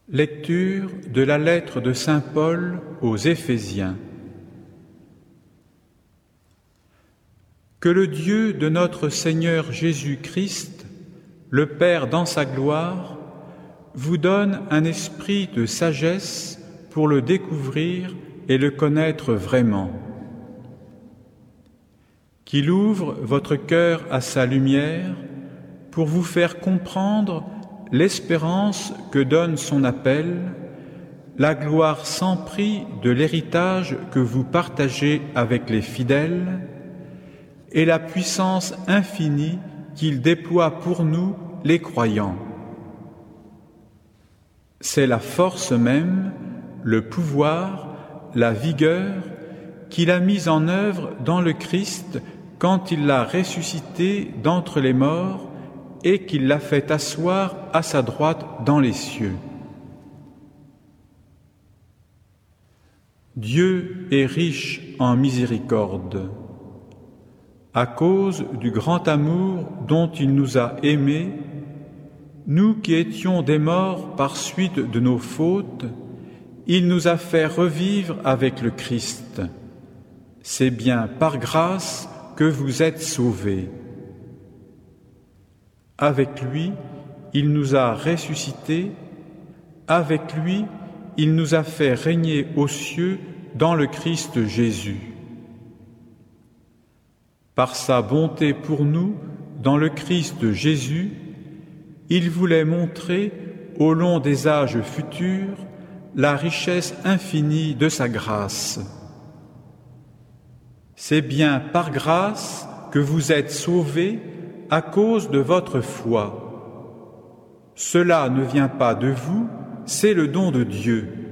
Lecture de la lettre de saint Paul aux Éphésiens. Que le Dieu de notre Seigneur Jésus-Christ, le Père dans sa gloire, vous donne un esprit de sagesse pour le découvrir et le connaître vraiment. Qu'il ouvre votre cœur à sa lumière pour vous faire comprendre l'espérance que donne son appel, la gloire sans prix de l'héritage que vous partagez avec les fidèles et la puissance infinie qu'il déploie pour nous, les croyants. C'est la force même, le pouvoir, la vigueur qu'il a mise en œuvre dans le Christ quand il l'a ressuscité d'entre les morts et qu'il l'a fait asseoir à sa droite dans les cieux. Dieu est riche en miséricorde. À cause du grand amour dont il nous a aimés, nous qui étions des morts par suite de nos fautes, il nous a fait revivre avec le Christ. C'est bien par grâce que vous êtes sauvés. Avec lui, il nous a ressuscités, avec lui, il nous a fait régner aux cieux dans le Christ Jésus. Par sa bonté pour nous, dans le Christ Jésus, il voulait montrer, au long des âges futurs, la richesse infinie de sa grâce. C'est bien par grâce que vous êtes sauvés à cause de votre foi. Cela ne vient pas de vous, c'est le don de Dieu.